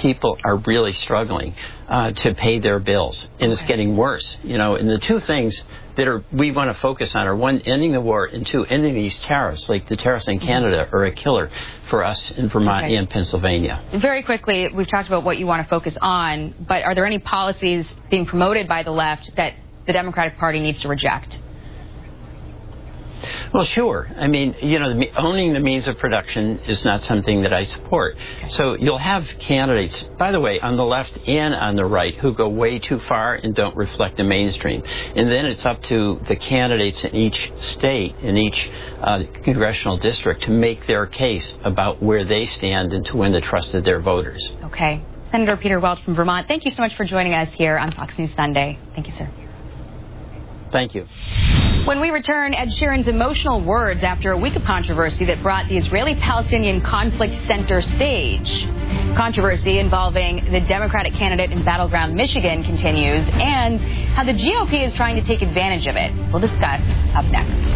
people are really struggling to pay their bills, and it's getting worse. And the two things that we want to focus on are, one, ending the war, and two, ending these tariffs. Like the tariffs in Canada are a killer for us in Vermont and Pennsylvania. Very quickly, we've talked about what you want to focus on, but are there any policies being promoted by the left that the Democratic Party needs to reject? Well, sure. I mean, owning the means of production is not something that I support. So you'll have candidates, by the way, on the left and on the right, who go way too far and don't reflect the mainstream. And then it's up to the candidates in each state, in each congressional district, to make their case about where they stand and to win the trust of their voters. Okay. Senator Peter Welch from Vermont, thank you so much for joining us here on Fox News Sunday. Thank you, sir. Thank you. When we return, Ed Sheeran's emotional words after a week of controversy that brought the Israeli-Palestinian conflict center stage. Controversy involving the Democratic candidate in battleground Michigan continues, and how the GOP is trying to take advantage of it. We'll discuss up next.